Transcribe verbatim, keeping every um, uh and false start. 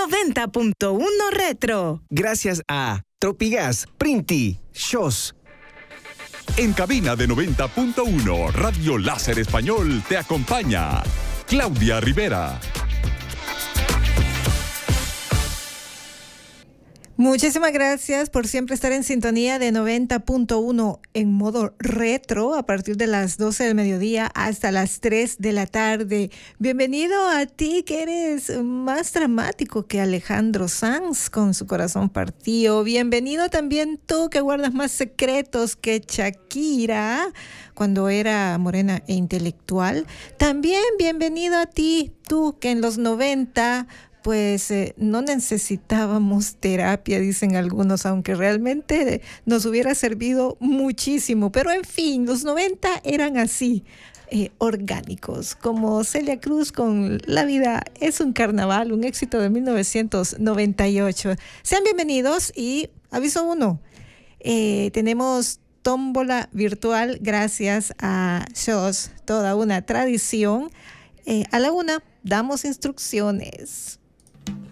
noventa punto uno Retro. Gracias a Tropigas, Printi, Shows. En cabina de noventa punto uno, Radio Láser Español te acompaña Claudia Rivera. Muchísimas gracias por siempre estar en sintonía de noventa punto uno en modo retro a partir de las doce del mediodía hasta las tres de la tarde. Bienvenido a ti que eres más dramático que Alejandro Sanz con su corazón partido. Bienvenido también tú que guardas más secretos que Shakira cuando era morena e intelectual. También bienvenido a ti, tú que en los noventa... pues eh, no necesitábamos terapia, dicen algunos, aunque realmente nos hubiera servido muchísimo. Pero en fin, los noventa eran así, eh, orgánicos, como Celia Cruz con La vida es un carnaval, un éxito de mil novecientos noventa y ocho. Sean bienvenidos y aviso uno, eh, tenemos tómbola virtual gracias a Shows, toda una tradición. Eh, a la una damos instrucciones.